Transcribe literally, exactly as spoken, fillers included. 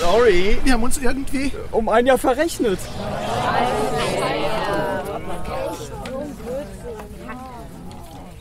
Sorry. Wir haben uns irgendwie... Um ein Jahr verrechnet.